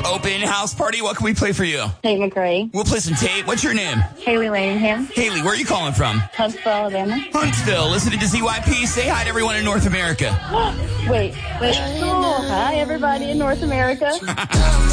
Open house party. What can we play for you? Tate McRae. We'll play some Tate. What's your name? Haley Lanningham. Haley, where are you calling from? Huntsville, Alabama. Huntsville. Listening to ZYP. Say hi to everyone in North America. Wait. Oh, hi, everybody in North America.